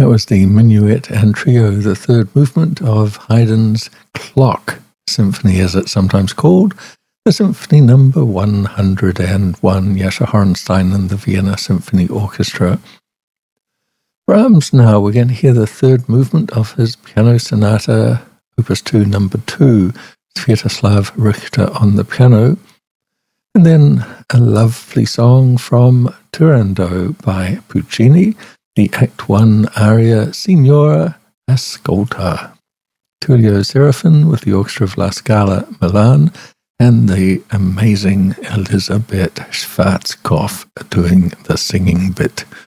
That was the Minuet and Trio, the third movement of Haydn's Clock Symphony, as it's sometimes called, the Symphony number 101, Yasha Hornstein and the Vienna Symphony Orchestra. Brahms now, we're going to hear the third movement of his Piano Sonata, Opus 2, number 2, Sviatoslav Richter on the piano, and then a lovely song from Turandot by Puccini, the Act 1 aria Signora Ascolta. Tullio Serafin with the Orchestra of La Scala Milan, and the amazing Elisabeth Schwarzkopf doing the singing bit.